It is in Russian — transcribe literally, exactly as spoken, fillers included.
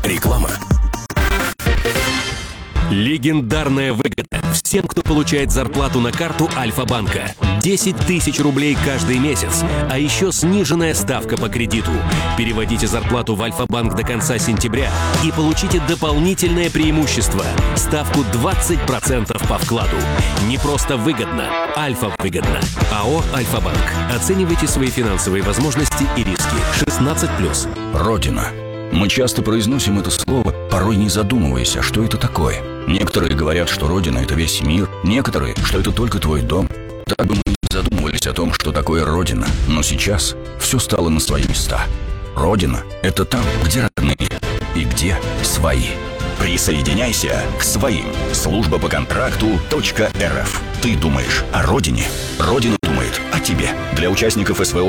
Реклама. Легендарная выгода всем, кто получает зарплату на карту Альфа-банка. десять тысяч рублей каждый месяц, а еще сниженная ставка по кредиту. Переводите зарплату в Альфа-банк до конца сентября и получите дополнительное преимущество – ставку двадцать процентов по вкладу. Не просто выгодно, Альфа-выгодно. АО «Альфа-банк». Оценивайте свои финансовые возможности и риски. шестнадцать плюс. Родина. Мы часто произносим это слово, порой не задумываясь, а что это такое. Некоторые говорят, что Родина – это весь мир, некоторые, что это только твой дом. Так бы мы не задумывались о том, что такое Родина. Но сейчас все стало на свои места. Родина – это там, где родные и где свои. Присоединяйся к своим. Служба по контракту .рф. Ты думаешь о родине, Родина думает о тебе. Для участников СВО